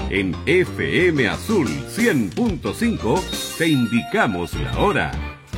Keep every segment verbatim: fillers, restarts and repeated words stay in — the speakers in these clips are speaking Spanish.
En F M Azul cien punto cinco te indicamos la hora.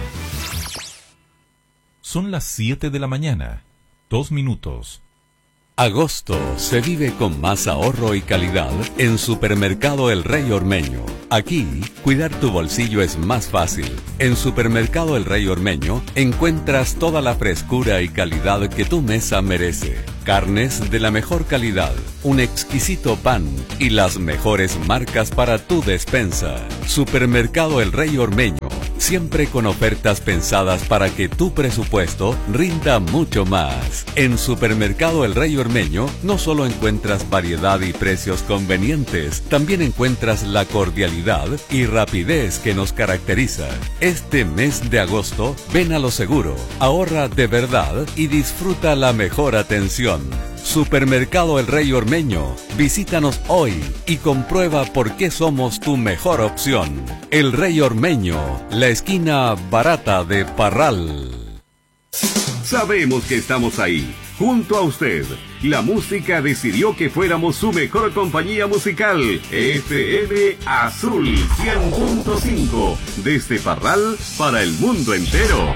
Son las siete de la mañana, dos minutos. Agosto se vive con más ahorro y calidad en Supermercado El Rey Ormeño. Aquí, cuidar tu bolsillo es más fácil. En Supermercado El Rey Ormeño encuentras toda la frescura y calidad que tu mesa merece. Carnes de la mejor calidad, un exquisito pan y las mejores marcas para tu despensa. Supermercado El Rey Ormeño, siempre con ofertas pensadas para que tu presupuesto rinda mucho más. En Supermercado El Rey Ormeño no solo encuentras variedad y precios convenientes, también encuentras la cordialidad y rapidez que nos caracteriza. Este mes de agosto, ven a lo seguro, ahorra de verdad y disfruta la mejor atención. Supermercado El Rey Ormeño, visítanos hoy y comprueba por qué somos tu mejor opción. El Rey Ormeño, la esquina barata de Parral. Sabemos que estamos ahí, junto a usted. La música decidió que fuéramos su mejor compañía musical. F M Azul cien punto cinco, desde Parral para el mundo entero.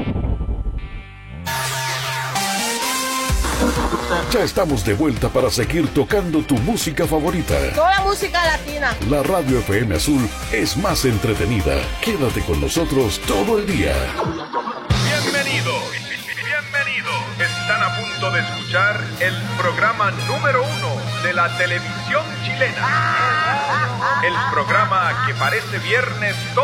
Ya estamos de vuelta para seguir tocando tu música favorita. Toda la música latina. La radio F M Azul es más entretenida. Quédate con nosotros todo el día. Bienvenidos, bienvenidos. Están a punto de escuchar el programa número uno de la televisión chilena. El programa que parece viernes